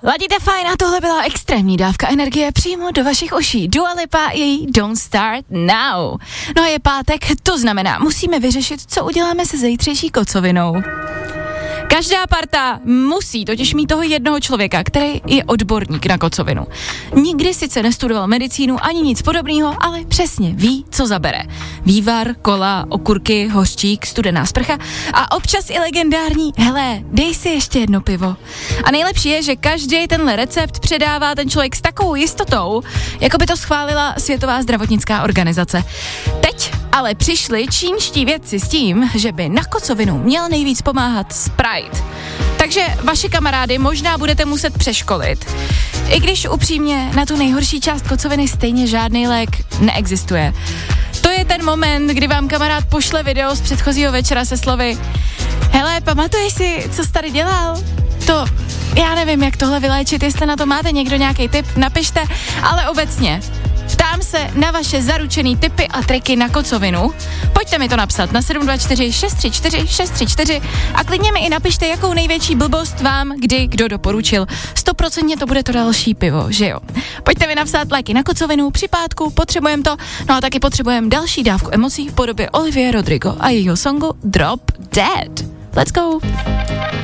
Ladíte fajn a tohle byla extrémní dávka energie přímo do vašich uší. Dua Lipa a její Don't Start Now. No a je pátek, to znamená, musíme vyřešit, co uděláme se zítřejší kocovinou. Každá parta musí totiž mít toho jednoho člověka, který je odborník na kocovinu. Nikdy sice nestudoval medicínu ani nic podobného, ale přesně ví, co zabere. Vývar, kola, okurky, hořčík, studená sprcha a občas i legendární, hele, dej si ještě jedno pivo. A nejlepší je, že každý tenhle recept předává ten člověk s takovou jistotou, jako by to schválila Světová zdravotnická organizace. Teď ale přišli čínští vědci s tím, že by na kocovinu měl nejvíc pomáhat Sprite. Takže vaše kamarády možná budete muset přeškolit. I když upřímně na tu nejhorší část kocoviny stejně žádný lék neexistuje. To je ten moment, kdy vám kamarád pošle video z předchozího večera se slovy: hele, pamatuješ si, co jsi tady dělal? To, já nevím, jak tohle vyléčit, jestli na to máte někdo nějaký tip, napište, ale obecně. Ptám se na vaše zaručený tipy a triky na kocovinu. Pojďte mi to napsat na 724 634 634 a klidně mi i napište, jakou největší blbost vám kdy kdo doporučil. 100% to bude to další pivo, že jo? Pojďte mi napsat léky na kocovinu, při pátku, potřebujeme to, no a taky potřebujeme další dávku emocí v podobě Olivia Rodrigo a jejího songu Drop Dead. Let's go!